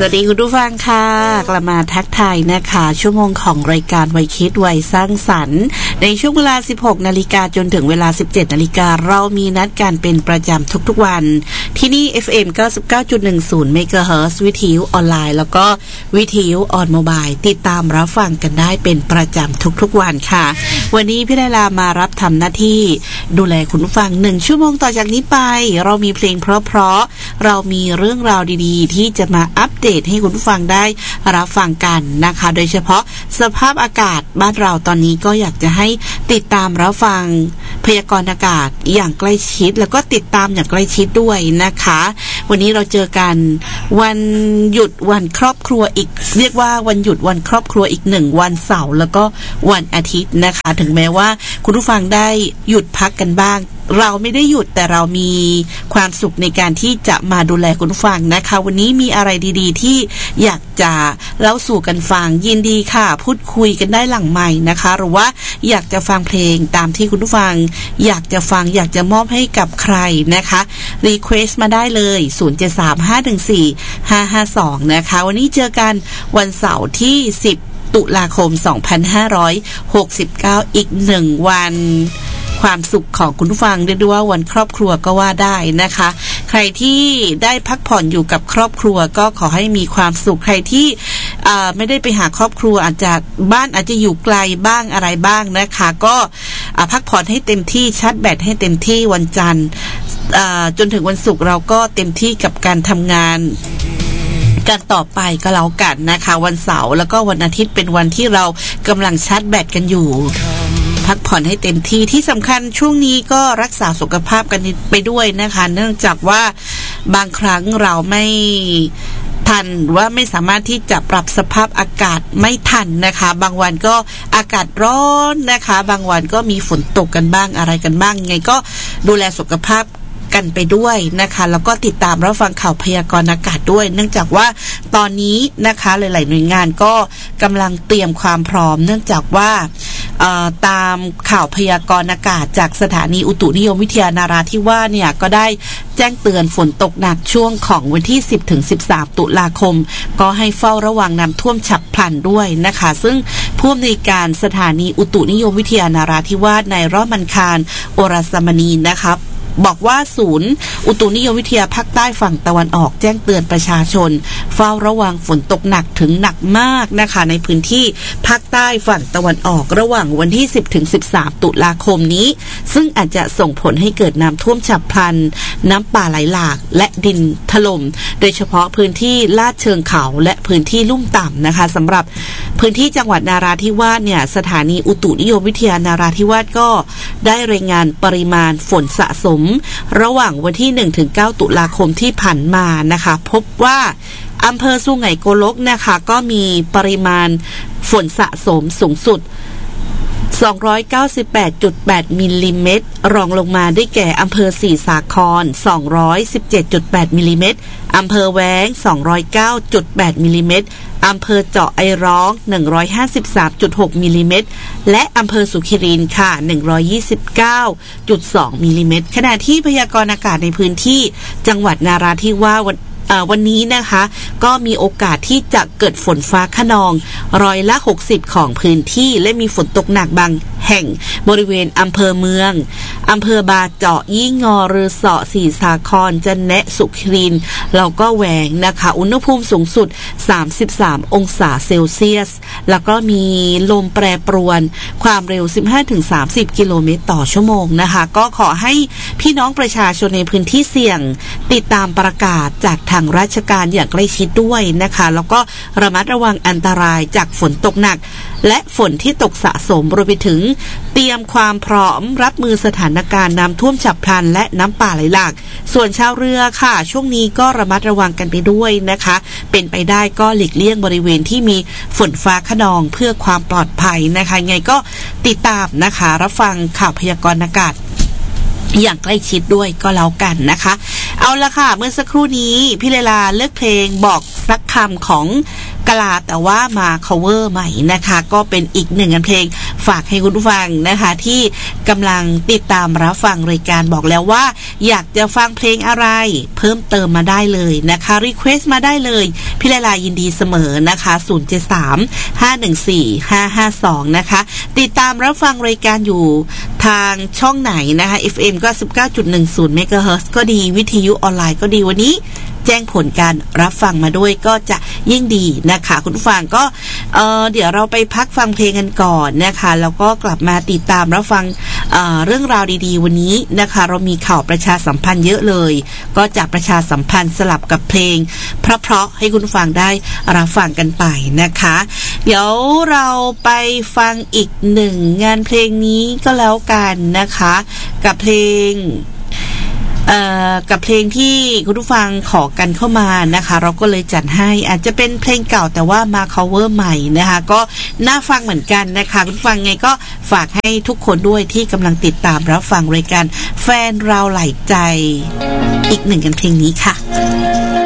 วัสดีคุณผู้ฟังค่ะกลับมาทักทายนะคะชั่วโมงของรายการวัยคิดวัยสร้างสรรค์ในช่วงเวลา 16 นาฬิกาจนถึงเวลา 17 นาฬิกาเรามีนัดกันเป็นประจำทุกๆวันที่นี่ FM 99.10 เมกะเฮิรตซ์วิทยุออนไลน์แล้วก็วิทยุออนโมบายติดตามรับฟังกันได้เป็นประจำทุกๆวันค่ะวันนี้พี่ไดลามารับทำหน้าที่ดูแลคุณผู้ฟัง1ชั่วโมงต่อจากนี้ไปเรามีเพลงเพราะๆเรามีเรื่องราวดีๆที่จะมาอัปเดตให้คุณผู้ฟังได้รับฟังกันนะคะโดยเฉพาะสภาพอากาศบ้านเราตอนนี้ก็อยากจะให้ติดตามรับฟังพยากรณ์อากาศอย่างใกล้ชิดแล้วก็ติดตามอย่างใกล้ชิดด้วยนะคะวันนี้เราเจอกันวันหยุดวันครอบครัวอีกเรียกว่าวันหยุดวันครอบครัวอีก1วันเสาร์แล้วก็วันอาทิตย์นะคะถึงแม้ว่าคุณผู้ฟังได้หยุดพักกันบ้างเราไม่ได้หยุดแต่เรามีความสุขในการที่จะมาดูแลคุณผู้ฟังนะคะวันนี้มีอะไรดีๆที่อยากจะเล่าสู่กันฟังยินดีค่ะพูดคุยกันได้หลังใหม่นะคะหรือว่าอยากจะฟังเพลงตามที่คุณผู้ฟังอยากจะฟังอยากจะมอบให้กับใครนะคะรีเควสต์มาได้เลย0735145552นะคะวันนี้เจอกันวันเสาร์ที่10ตุลาคม2569อีก1วันความสุขของคุณผู้ฟังเรียกได้ว่าวันครอบครัวก็ว่าได้นะคะใครที่ได้พักผ่อนอยู่กับครอบครัวก็ขอให้มีความสุขใครที่ไม่ได้ไปหาครอบครัวอาจจะบ้านอาจจะอยู่ไกลบ้างอะไรบ้างนะคะก็พักผ่อนให้เต็มที่ชาร์จแบตให้เต็มที่วันจันทร์จนถึงวันศุกร์เราก็เต็มที่กับการทำงานกันต่อไปก็แล้วกันนะคะวันเสาร์แล้วก็วันอาทิตย์เป็นวันที่เรากำลังชาร์จแบตกันอยู่พักผ่อนให้เต็มที่ที่สำคัญช่วงนี้ก็รักษาสุขภาพกันไปด้วยนะคะเนื่องจากว่าบางครั้งเราไม่ทันหรือว่าไม่สามารถที่จะปรับสภาพอากาศไม่ทันนะคะบางวันก็อากาศร้อนนะคะบางวันก็มีฝนตกกันบ้างอะไรกันบ้างไงก็ดูแลสุขภาพกันไปด้วยนะคะแล้วก็ติดตามรับฟังข่าวพยากรณ์อากาศด้วยเนื่องจากว่าตอนนี้นะคะหลายๆหน่วยงานก็กำลังเตรียมความพร้อมเนื่องจากว่าตามข่าวพยากรณ์อากาศจากสถานีอุตุนิยมวิทยานาราธิวาสเนี่ยก็ได้แจ้งเตือนฝนตกหนักช่วงของวันที่10ถึง13ตุลาคมก็ให้เฝ้าระวังน้ำท่วมฉับพลันด้วยนะคะซึ่งผู้อำนวยการสถานีอุตุนิยมวิทยานาราธิวาสในรอบมันคารโอรสมณีนะคะบอกว่าศูนย์อุตุนิยมวิทยาภาคใต้ฝั่งตะวันออกแจ้งเตือนประชาชนเฝ้าระวังฝนตกหนักถึงหนักมากนะคะในพื้นที่ภาคใต้ฝั่งตะวันออกระหว่างวันที่10ถึง13ตุลาคมนี้ซึ่งอาจจะส่งผลให้เกิดน้ำท่วมฉับพลันน้ำป่าไหลหลากและดินถล่มโดยเฉพาะพื้นที่ลาดเชิงเขาและพื้นที่ลุ่มต่ำนะคะสำหรับพื้นที่จังหวัดนาราธิวาสเนี่ยสถานีอุตุนิยมวิทยานาราธิวาสก็ได้รายงานปริมาณฝนสะสมระหว่างวันที่ 1-9 ตุลาคมที่ผ่านมานะคะพบว่าอำเภอสุไหงโกลกนะคะก็มีปริมาณฝนสะสมสูงสุด 298.8 มิลลิเมตรรองลงมาได้แก่อำเภอศรีสาคร 217.8 มิลลิเมตรอำเภอแว้ง 209.8 มิลลิเมตรอำเภอเจาะไอร้อง 153.6 มิลลิเมตรและอำเภอสุขิรินทร์ค่ะ 129.2 มิลลิเมตรขณะที่พยากรณ์อากาศในพื้นที่จังหวัดนาราธิวาสวันนี้นะคะก็มีโอกาสที่จะเกิดฝนฟ้าคะนอง60%ของพื้นที่และมีฝนตกหนักบางแห่งบริเวณอำเภอเมืองอำเภอบาเจาะยี่งอรือเสาะศรีสาครจันแนะสุขิรินทร์แล้วก็แหวงนะคะอุณหภูมิสูงสุด33องศาเซลเซียสแล้วก็มีลมแปรปรวนความเร็ว 15-30 กิโลเมตรต่อชั่วโมงนะคะก็ขอให้พี่น้องประชาชนในพื้นที่เสี่ยงติดตามประกาศจากทางราชการอย่างใกล้ชิดด้วยนะคะแล้วก็ระมัดระวังอันตรายจากฝนตกหนักและฝนที่ตกสะสมรวมไปถึงเตรียมความพร้อมรับมือสถานการณ์น้ำท่วมฉับพลันและน้ำป่าไหลหลากส่วนชาวเรือค่ะช่วงนี้ก็ระมัดระวังกันไปด้วยนะคะเป็นไปได้ก็หลีกเลี่ยงบริเวณที่มีฝนฟ้าคะนองเพื่อความปลอดภัยนะคะไงก็ติดตามนะคะรับฟังข่าวพยากรณ์อากาศอย่างใกล้ชิดด้วยก็แล้วกันนะคะเอาละค่ะเมื่อสักครู่นี้พี่เลลาเลือกเพลงบอกสักคำของกลาแต่ว่ามา cover ใหม่นะคะก็เป็นอีกหนึ่งงานเพลงฝากให้คุณผู้ฟังนะคะที่กำลังติดตามรับฟังรายการบอกแล้วว่าอยากจะฟังเพลงอะไรเพิ่มเติมมาได้เลยนะคะรีเควสต์มาได้เลยพี่ลายินดีเสมอนะคะ073-514-552นะคะติดตามรับฟังรายการอยู่ทางช่องไหนนะคะ FM ก็ 19.10 เมกะเฮิรตซ์ก็ดีวิทยุออนไลน์ก็ดีวันนี้แจ้งผลการรับฟังมาด้วยก็จะยิ่งดีนะคะคุณผู้ฟังก็เดี๋ยวเราไปพักฟังเพลงกันก่อนนะคะแล้วก็กลับมาติดตามรับฟังเรื่องราวดีๆวันนี้นะคะเรามีข่าวประชาสัมพันธ์เยอะเลยก็จะประชาสัมพันธ์สลับกับเพลงเพราะๆให้คุณผู้ฟังได้รับฟังกันไปนะคะเดี๋ยวเราไปฟังอีกหนึ่งงานเพลงนี้ก็แล้วกันนะคะกับเพลงที่คุณผู้ฟังขอกันเข้ามานะคะเราก็เลยจัดให้อาจจะเป็นเพลงเก่าแต่ว่ามา cover ใหม่นะคะก็น่าฟังเหมือนกันนะคะคุณผู้ฟังไงก็ฝากให้ทุกคนด้วยที่กำลังติดตามรับฟังรายการแฟนเราหลายใจอีกหนึ่งกันเพลงนี้ค่ะ